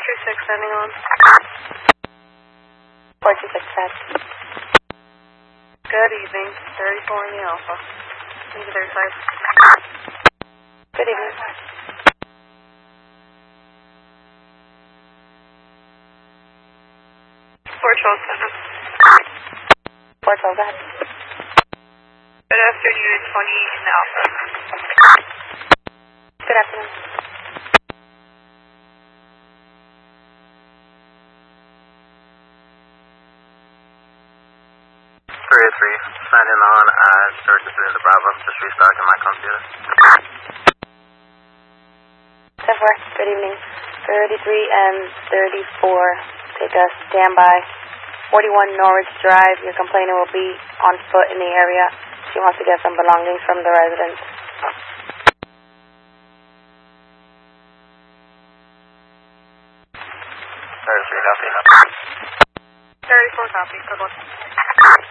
426 sending on. 426 head. Good evening. 34 in the Alpha. Into 35. Good evening. 412 sending. 412 head. Good afternoon. 20 in the Alpha. Good afternoon. Signing on as Georgia to the Bravo, just restarting my computer. 10-4, good evening. 33 and 34, take a standby. 41 Norwich Drive, your complainant will be on foot in the area. She wants to get some belongings from the residents. 33 copy. 34 copy. Good luck.